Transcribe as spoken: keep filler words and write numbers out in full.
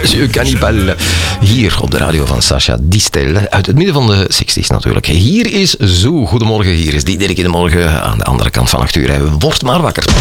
Monsieur Cannibal. Hier op de radio van Sacha Distel. Uit het midden van de zestig's natuurlijk. Hier is Zo. Goedemorgen, hier is Diederik in de morgen. Aan de andere kant van acht uur. Word maar wakker.